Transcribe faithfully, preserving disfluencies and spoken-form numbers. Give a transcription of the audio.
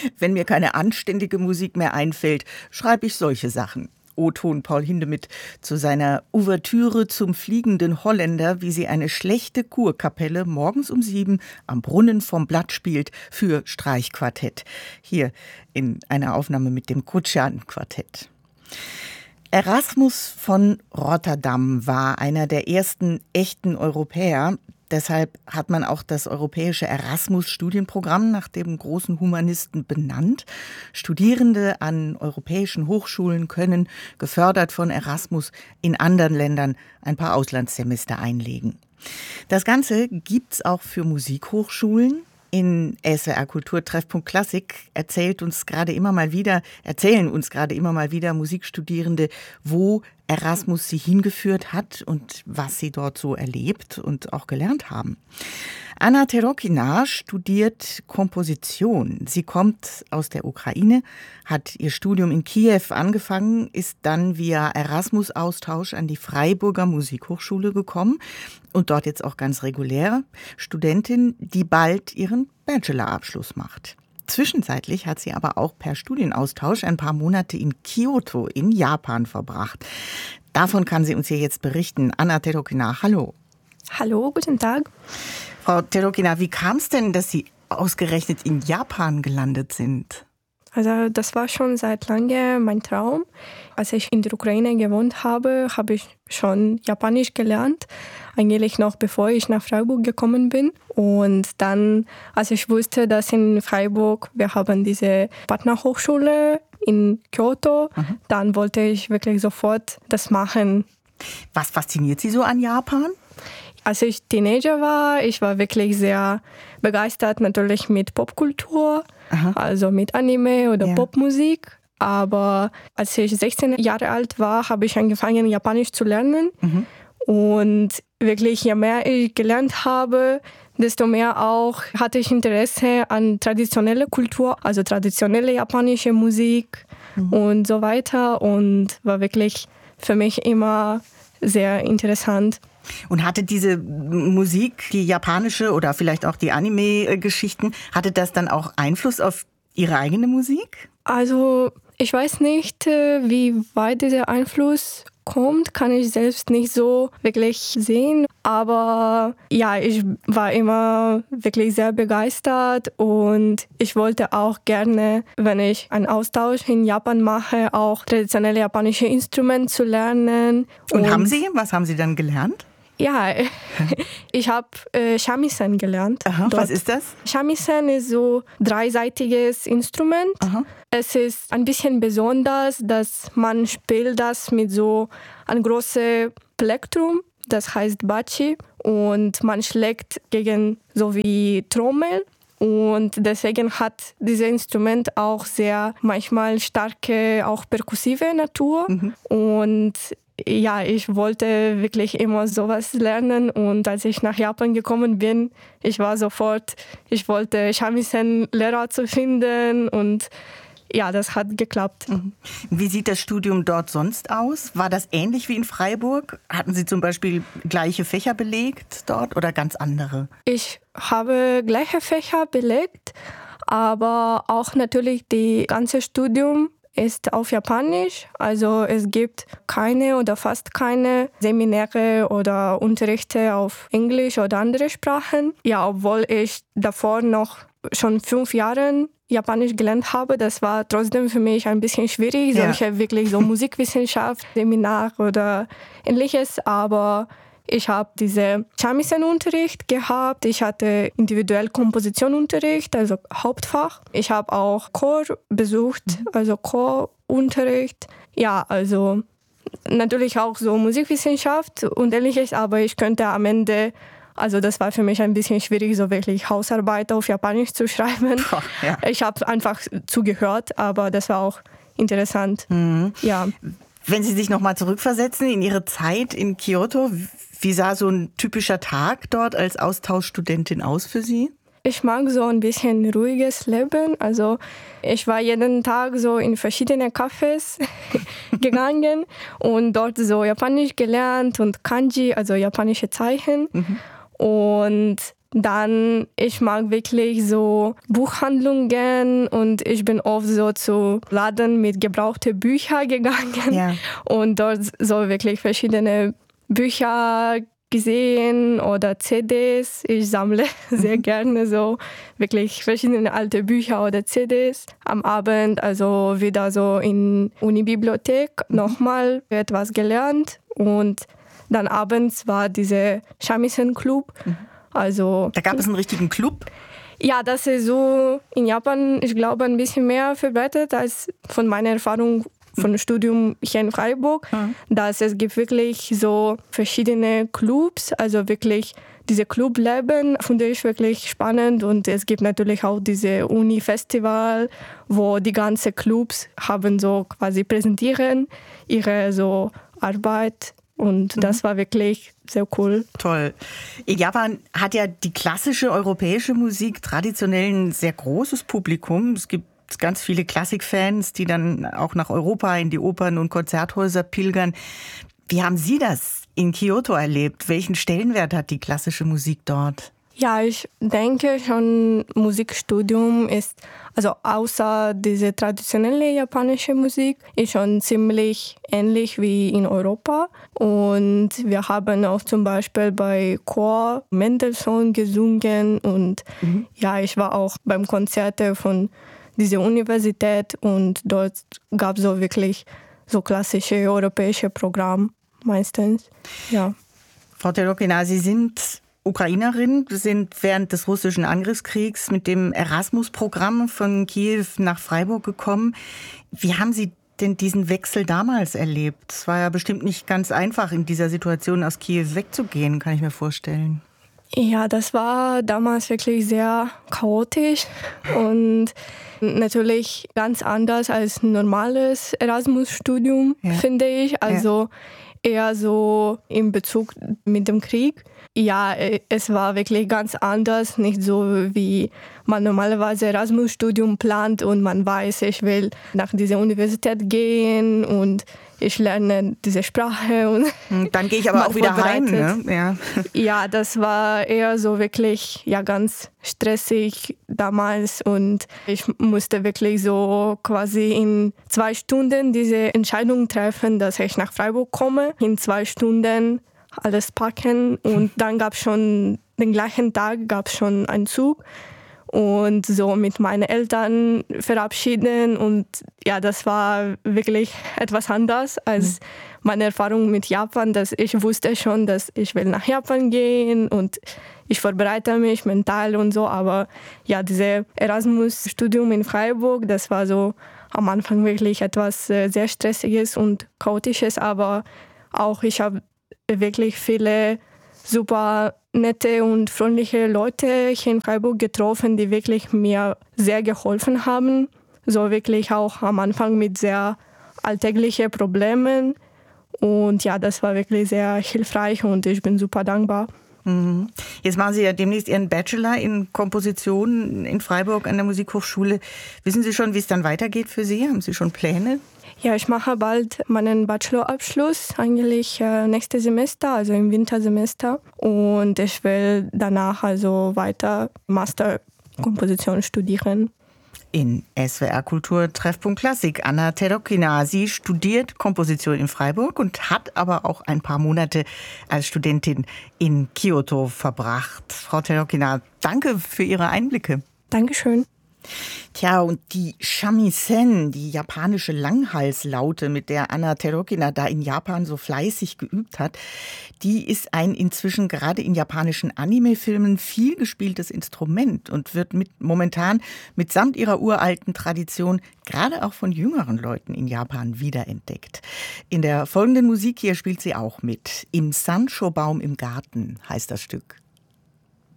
Wenn mir keine anständige Musik mehr einfällt, schreibe ich solche Sachen. O-Ton Paul Hindemith zu seiner Ouvertüre zum Fliegenden Holländer, wie sie eine schlechte Kurkapelle morgens um sieben am Brunnen vom Blatt spielt für Streichquartett. Hier in einer Aufnahme mit dem Krutschaten-Quartett. Erasmus von Rotterdam war einer der ersten echten Europäer. Deshalb hat man auch das europäische Erasmus-Studienprogramm nach dem großen Humanisten benannt. Studierende an europäischen Hochschulen können, gefördert von Erasmus, in anderen Ländern ein paar Auslandssemester einlegen. Das Ganze gibt's auch für Musikhochschulen. In S W R Kultur Treffpunkt Klassik erzählt uns gerade immer mal wieder, erzählen uns gerade immer mal wieder Musikstudierende, wo Erasmus sie hingeführt hat und was sie dort so erlebt und auch gelernt haben. Anna Terokina studiert Komposition. Sie kommt aus der Ukraine, hat ihr Studium in Kiew angefangen, ist dann via Erasmus-Austausch an die Freiburger Musikhochschule gekommen und dort jetzt auch ganz regulär Studentin, die bald ihren Bachelorabschluss macht. Zwischenzeitlich hat sie aber auch per Studienaustausch ein paar Monate in Kyoto in Japan verbracht. Davon kann sie uns hier jetzt berichten. Anna Terokina, hallo. Hallo, guten Tag. Frau Terokina, wie kam es denn, dass Sie ausgerechnet in Japan gelandet sind? Also das war schon seit langem mein Traum. Als ich in der Ukraine gewohnt habe, habe ich schon Japanisch gelernt. Eigentlich noch bevor ich nach Freiburg gekommen bin. Und dann, als ich wusste, dass in Freiburg, wir haben diese Partnerhochschule in Kyoto, mhm. dann wollte ich wirklich sofort das machen. Was fasziniert Sie so an Japan? Als ich Teenager war, ich war wirklich sehr begeistert natürlich mit Popkultur, aha. also mit Anime oder ja. Popmusik. Aber als ich sechzehn Jahre alt war, habe ich angefangen, Japanisch zu lernen. Mhm. Und wirklich, je mehr ich gelernt habe, desto mehr auch hatte ich Interesse an traditioneller Kultur, also traditionelle japanische Musik mhm. und so weiter. Und war wirklich für mich immer sehr interessant. Und hatte diese Musik, die japanische oder vielleicht auch die Anime-Geschichten, hatte das dann auch Einfluss auf Ihre eigene Musik? Also ich weiß nicht, wie weit dieser Einfluss kommt, kann ich selbst nicht so wirklich sehen. Aber ja, ich war immer wirklich sehr begeistert und ich wollte auch gerne, wenn ich einen Austausch in Japan mache, auch traditionelle japanische Instrumente zu lernen. Und, und haben Sie? Was haben Sie dann gelernt? Ja, ich habe äh, Shamisen gelernt. Aha, was ist das? Shamisen ist so ein dreiseitiges Instrument. Aha. Es ist ein bisschen besonders, dass man spielt das mit so einem großen Plektrum, das heißt Bachi. Und man schlägt gegen so wie Trommel. Und deswegen hat dieses Instrument auch sehr manchmal starke, auch perkussive Natur. Mhm. Und ja, ich wollte wirklich immer sowas lernen und als ich nach Japan gekommen bin, ich war sofort, ich wollte Shamisen-Lehrer zu finden und ja, das hat geklappt. Wie sieht das Studium dort sonst aus? War das ähnlich wie in Freiburg? Hatten Sie zum Beispiel gleiche Fächer belegt dort oder ganz andere? Ich habe gleiche Fächer belegt, aber auch natürlich das ganze Studium ist auf Japanisch, also es gibt keine oder fast keine Seminare oder Unterrichte auf Englisch oder andere Sprachen. Ja, obwohl ich davor noch schon fünf Jahre Japanisch gelernt habe, das war trotzdem für mich ein bisschen schwierig, ja. solche wirklich so Musikwissenschaft, Seminar oder ähnliches, aber ich habe diese Shamisen-Unterricht gehabt, ich hatte individuell Kompositionunterricht, also Hauptfach. Ich habe auch Chor besucht, also Chorunterricht. Ja, also natürlich auch so Musikwissenschaft und ähnliches, aber ich könnte am Ende, also das war für mich ein bisschen schwierig, so wirklich Hausarbeit auf Japanisch zu schreiben. Oh, ja. Ich habe einfach zugehört, aber das war auch interessant. Mhm. Ja. Wenn Sie sich nochmal zurückversetzen in Ihre Zeit in Kyoto, wie sah so ein typischer Tag dort als Austauschstudentin aus für Sie? Ich mag so ein bisschen ruhiges Leben. Also ich war jeden Tag so in verschiedene Cafés gegangen und dort so Japanisch gelernt und Kanji, also japanische Zeichen. Mhm. Und Dann, ich mag wirklich so Buchhandlungen und ich bin oft so zu Laden mit gebrauchten Büchern gegangen ja. und dort so wirklich verschiedene Bücher gesehen oder C Ds. Ich sammle sehr gerne so wirklich verschiedene alte Bücher oder C Ds. Am Abend also wieder so in Unibibliothek mhm. nochmal etwas gelernt und dann abends war dieser Shamisen-Club. Mhm. Also, da gab es einen richtigen Club? Ja, das ist so in Japan, ich glaube, ein bisschen mehr verbreitet als von meiner Erfahrung von Studium hier in Freiburg. Mhm. Dass es gibt wirklich so verschiedene Clubs, also wirklich diese Clubleben finde ich wirklich spannend und es gibt natürlich auch diese Uni-Festival, wo die ganzen Clubs haben so quasi präsentieren ihre so Arbeit. Und das war wirklich sehr cool. Toll. Japan hat ja die klassische europäische Musik traditionell ein sehr großes Publikum. Es gibt ganz viele Klassikfans, die dann auch nach Europa in die Opern und Konzerthäuser pilgern. Wie haben Sie das in Kyoto erlebt? Welchen Stellenwert hat die klassische Musik dort? Ja, ich denke schon, Musikstudium ist, also außer diese traditionelle japanische Musik, ist schon ziemlich ähnlich wie in Europa. Und wir haben auch zum Beispiel bei Chor Mendelssohn gesungen und mhm. ja, ich war auch beim Konzert von dieser Universität und dort gab es so wirklich so klassische europäische Programme meistens. Ja. Frau Terokina, Sie sind Ukrainerin, sind während des russischen Angriffskriegs mit dem Erasmus-Programm von Kiew nach Freiburg gekommen. Wie haben Sie denn diesen Wechsel damals erlebt? Es war ja bestimmt nicht ganz einfach, in dieser Situation aus Kiew wegzugehen, kann ich mir vorstellen. Ja, das war damals wirklich sehr chaotisch und natürlich ganz anders als ein normales Erasmus-Studium, ja. finde ich. Also ja. eher so in Bezug mit dem Krieg. Ja, es war wirklich ganz anders, nicht so wie man normalerweise Erasmus-Studium plant und man weiß, ich will nach dieser Universität gehen und ich lerne diese Sprache. Und dann gehe ich aber auch wieder heim. Ne? Ja. ja, das war eher so wirklich ja, ganz stressig damals und ich musste wirklich so quasi in zwei Stunden diese Entscheidung treffen, dass ich nach Freiburg komme. In zwei Stunden alles packen und dann gab es schon, den gleichen Tag gab es schon einen Zug und so mit meinen Eltern verabschieden und ja, das war wirklich etwas anders als meine Erfahrung mit Japan, dass ich wusste schon, dass ich will nach Japan gehen und ich vorbereite mich mental und so, aber ja, dieses Erasmus-Studium in Freiburg, das war so am Anfang wirklich etwas sehr Stressiges und Chaotisches, aber auch ich habe wirklich viele super nette und freundliche Leute hier in Freiburg getroffen, die wirklich mir sehr geholfen haben. So wirklich auch am Anfang mit sehr alltäglichen Problemen. Und ja, das war wirklich sehr hilfreich und ich bin super dankbar. Mhm. Jetzt machen Sie ja demnächst Ihren Bachelor in Komposition in Freiburg an der Musikhochschule. Wissen Sie schon, wie es dann weitergeht für Sie? Haben Sie schon Pläne? Ja, ich mache bald meinen Bachelorabschluss, eigentlich äh, nächstes Semester, also im Wintersemester. Und ich will danach also weiter Masterkomposition studieren. In S W R Kultur Treffpunkt Klassik, Anna Terokina. Sie studiert Komposition in Freiburg und hat aber auch ein paar Monate als Studentin in Kyoto verbracht. Frau Terokina, danke für Ihre Einblicke. Dankeschön. Tja, und die Shamisen, die japanische Langhalslaute, mit der Anna Terokina da in Japan so fleißig geübt hat, die ist ein inzwischen gerade in japanischen Anime-Filmen viel gespieltes Instrument und wird mit, momentan mitsamt ihrer uralten Tradition gerade auch von jüngeren Leuten in Japan wiederentdeckt. In der folgenden Musik hier spielt sie auch mit. Im Sansho-Baum im Garten heißt das Stück.